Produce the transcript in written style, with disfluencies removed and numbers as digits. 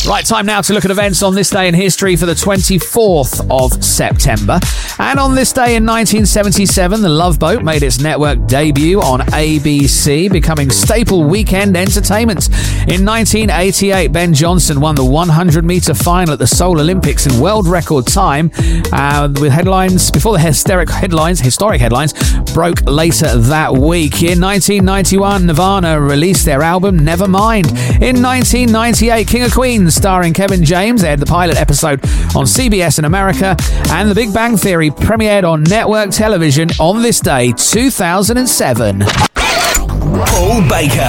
Right, time now to look at events on this day in history for the 24th of September. And on this day in 1977, The Love Boat made its network debut on ABC, becoming staple weekend entertainment. In 1988, Ben Johnson won the 100-meter final at the Seoul Olympics in world record time, with headlines before the historic headlines broke later that week. In 1991, Nirvana released their album Nevermind. In 1998, King of Queens, starring Kevin James, aired the pilot episode on CBS in America, and The Big Bang Theory premiered on network television on this day, 2007. Paul Baker.